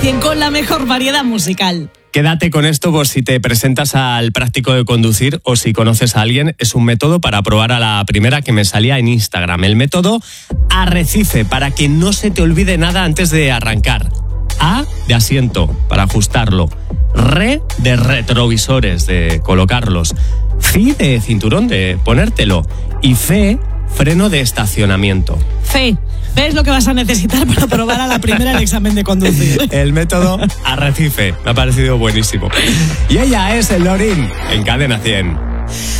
100% con la mejor variedad musical. Quédate con esto por si te presentas al práctico de conducir o si conoces a alguien. Es un método para probar a la primera que me salía en Instagram. El método Arrecife, para que no se te olvide nada antes de arrancar. A de asiento, para ajustarlo. R de retrovisores, de colocarlos. C de cinturón, de ponértelo. Y F, freno de estacionamiento. Fe es lo que vas a necesitar para probar a la primera el examen de conducir. El método Arrecife, me ha parecido buenísimo. Y ella es Lorin, en Cadena 100.